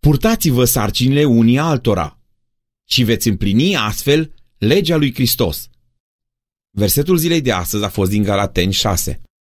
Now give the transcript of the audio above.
Purtați-vă sarcinile unii altora și veți împlini astfel legea lui Hristos. Versetul zilei de astăzi a fost din Galateni 6.